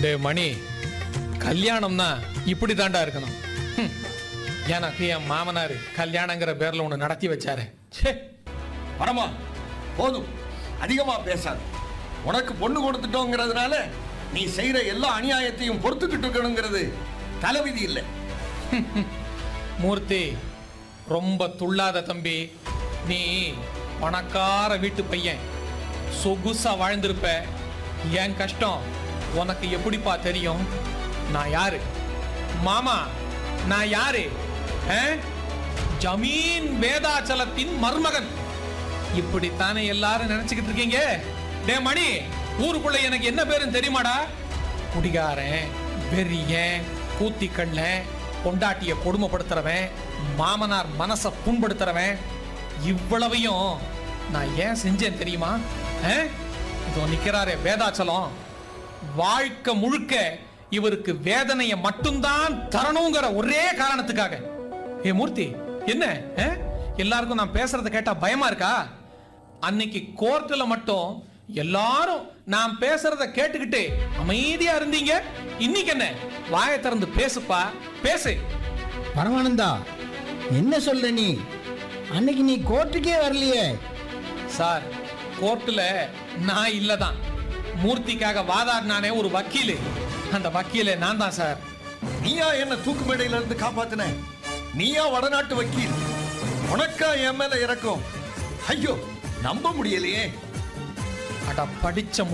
டே மணி, கல்யாணம்னா இப்படி தாண்டா இருக்கணும். எனக்கு என் மாமனார் கல்யாணங்கிற பேர்ல ஒன்று நடத்தி வச்சாரு. பரமா போதும், அதிகமா பேசாது. உனக்கு பொண்ணு கொடுத்துட்டோங்கிறதுனால நீ செய்யற எல்லா அநியாயத்தையும் பொறுத்துக்கிட்டு இருக்கணுங்கிறது தலைவிதி இல்லை. மூர்த்தி, ரொம்ப துள்ளாத தம்பி. நீ பணக்கார வீட்டு பையன், சொகுசா வாழ்ந்திருப்ப. என் கஷ்டம் உனக்கு எப்படிப்பா தெரியும்? நான் யாரு மாமா? நான் யாரு? ஜமீன் வேதாச்சலத்தின் மருமகன். இப்படித்தானே எல்லாரும் நினைச்சுக்கிட்டு இருக்கீங்க. டே மணி, ஊருக்குள்ள எனக்கு என்ன பேருன்னு தெரியுமாடா? குடிகாரன், வெறியன், கூத்திக்கண்ண, பொண்டாட்டிய கொடுமைப்படுத்துறவன், மாமனார் மனசை புண்படுத்துறவன். இவ்வளவையும் நான் ஏன் செஞ்சேன் தெரியுமா? இதோ நிக்கிறாரே வேதாச்சலம், வாழ்க்கை முழுக்க இவருக்கு வேதனையை மட்டும்தான் தரணுங்கிற ஒரே காரணத்துக்காக. ஏ மூர்த்தி, என்ன எல்லாருக்கும் நான் பேசுறத கேட்டா பயமா இருக்கா? அன்னைக்கு கோர்ட்ல மட்டும் எல்லாரும் நான் பேசுறத கேட்டுக்கிட்டு அமைதியா இருந்தீங்க. இன்னைக்கு என்ன? வாயை திறந்து பேசுப்பா, பேசு. பரமானந்தா, என்ன சொல்ற நீ? அன்னைக்கு நீ கோர்ட்டுக்கே வரலையே. சார், கோர்ட்டுல நான் இல்லதான். மூர்த்திக்காக வாதாடினானே ஒரு வக்கீல், அந்த வக்கீல நான் தான் சார். நீயா என்ன தூக்கு மேடையில இருந்து காப்பாத்தின? நீயா வடநாட்டு வக்கீல்? உனக்கா என் மேல இறக்கும்? ஐயோ, நம்ப முடியலையே. அட படிச்ச